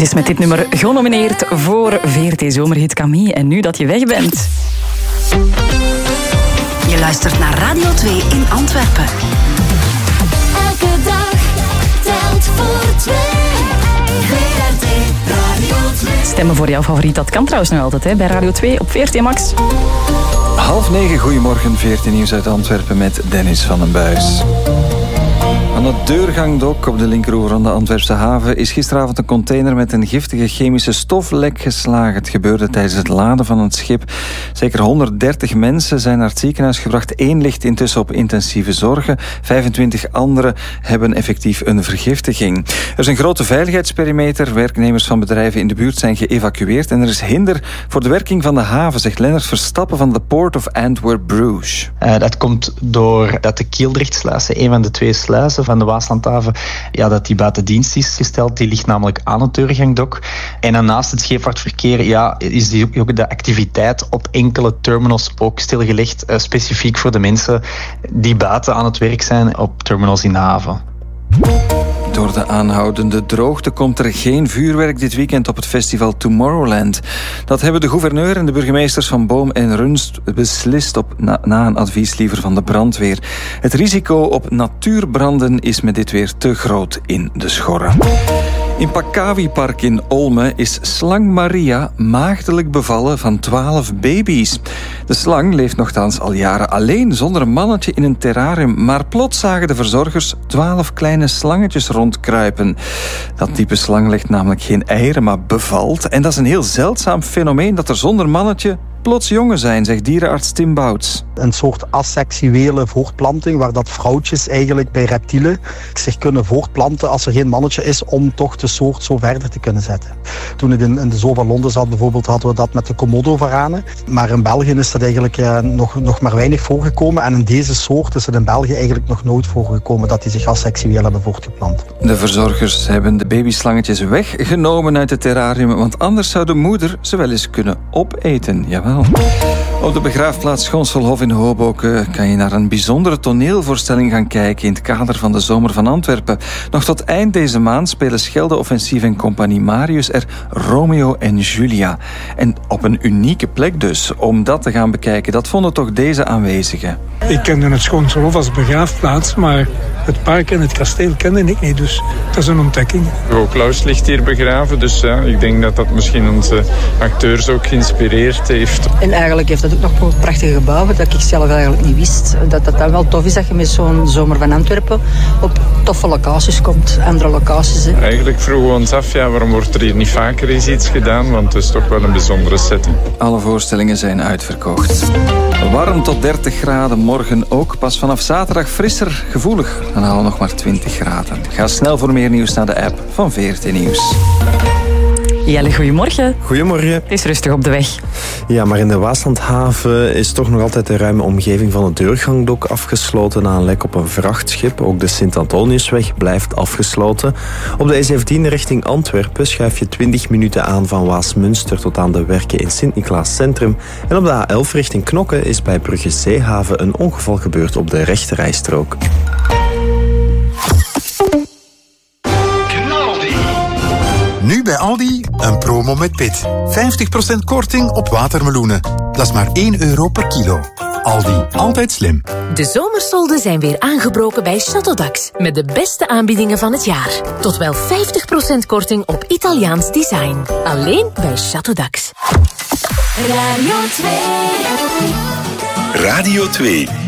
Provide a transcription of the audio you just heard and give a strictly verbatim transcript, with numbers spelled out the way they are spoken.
Ze is met dit nummer genomineerd voor V R T Zomerhit Camille. En nu dat je weg bent. Je luistert naar Radio twee in Antwerpen. Elke dag telt voor twee. V R T Radio twee. Stemmen voor jouw favoriet, dat kan trouwens nog altijd hè, bij Radio twee op V R T Max. Half negen, goedemorgen, V R T Nieuws uit Antwerpen met Dennis van den Buis. Aan het deurgangdok op de linkeroever van de Antwerpse haven is gisteravond een container met een giftige chemische stof lek geslagen. Het gebeurde tijdens het laden van het schip. Zeker honderddertig mensen zijn naar het ziekenhuis gebracht. Eén ligt intussen op intensieve zorgen. vijfentwintig anderen hebben effectief een vergiftiging. Er is een grote veiligheidsperimeter. Werknemers van bedrijven in de buurt zijn geëvacueerd. En er is hinder voor de werking van de haven, zegt Lennart Verstappen van de Port of Antwerp-Bruges. Uh, dat komt doordat de Kieldrichtsluizen, een van de twee sluizen van de Waaslandhaven, ja, dat die buiten dienst is gesteld. Die ligt namelijk aan het deurgangdok. En dan naast het scheepvaartverkeer ja, is die ook de activiteit op enkele terminals ook stilgelegd, uh, specifiek voor de mensen die buiten aan het werk zijn op terminals in de haven. Door de aanhoudende droogte komt er geen vuurwerk dit weekend op het festival Tomorrowland. Dat hebben de gouverneur en de burgemeesters van Boom en Runst beslist op na, na een advies liever van de brandweer. Het risico op natuurbranden is met dit weer te groot in de Schorre. In Pakawi-park in Olme is slang Maria maagdelijk bevallen van twaalf baby's. De slang leeft nogthans al jaren alleen zonder een mannetje in een terrarium, maar plots zagen de verzorgers twaalf kleine slangetjes rondkruipen. Dat type slang legt namelijk geen eieren, maar bevalt. En dat is een heel zeldzaam fenomeen dat er zonder mannetje plots jongen zijn, zegt dierenarts Tim Bouts. Een soort asexuele voortplanting, waar dat vrouwtjes eigenlijk bij reptielen zich kunnen voortplanten als er geen mannetje is, om toch de soort zo verder te kunnen zetten. Toen ik in, in de Zoo van Londen zat bijvoorbeeld, hadden we dat met de Komodo-varanen. Maar in België is dat eigenlijk eh, nog, nog maar weinig voorgekomen. En in deze soort is het in België eigenlijk nog nooit voorgekomen dat die zich asexueel hebben voortgeplant. De verzorgers hebben de babyslangetjes weggenomen uit het terrarium, want anders zou de moeder ze wel eens kunnen opeten. Jawel. Op de begraafplaats Schonsvelhof in Hoboken kan je naar een bijzondere toneelvoorstelling gaan kijken in het kader van de Zomer van Antwerpen. Nog tot eind deze maand spelen Schelde Offensief en Compagnie Marius er Romeo en Julia. En op een unieke plek dus. Om dat te gaan bekijken, dat vonden toch deze aanwezigen. Ik kende het Schonsvelhof als begraafplaats, maar het park en het kasteel kende ik niet, dus dat is een ontdekking. Klaus ligt hier begraven, dus ja, ik denk dat dat misschien onze acteurs ook geïnspireerd heeft. En eigenlijk heeft dat ook nog prachtige gebouwen dat ik zelf eigenlijk niet wist. Dat dat dan wel tof is dat je met zo'n Zomer van Antwerpen op toffe locaties komt, andere locaties. Hè. Eigenlijk vroegen we ons af, ja, waarom wordt er hier niet vaker eens iets gedaan, want het is toch wel een bijzondere setting. Alle voorstellingen zijn uitverkocht. Warm tot dertig graden, morgen ook. Pas vanaf zaterdag frisser, gevoelig. Dan halen we nog maar twintig graden. Ga snel voor meer nieuws naar de app van V R T Nieuws. Jelle, goedemorgen. Goedemorgen. Het is rustig op de weg. Ja, maar in de Waaslandhaven is toch nog altijd de ruime omgeving van het deurgangdok afgesloten na een lek op een vrachtschip. Ook de Sint-Antoniusweg blijft afgesloten. Op de E zeventien richting Antwerpen schuif je twintig minuten aan van Waasmunster tot aan de werken in Sint-Niklaas Centrum. En op de A elf richting Knokke is bij Brugge Zeehaven een ongeval gebeurd op de rechterrijstrook. Nu bij Aldi een promo met pit. vijftig procent korting op watermeloenen. Dat is maar één euro per kilo. Aldi, altijd slim. De zomersolden zijn weer aangebroken bij Château met de beste aanbiedingen van het jaar. Tot wel vijftig procent korting op Italiaans design. Alleen bij Château Radio twee. Radio twee.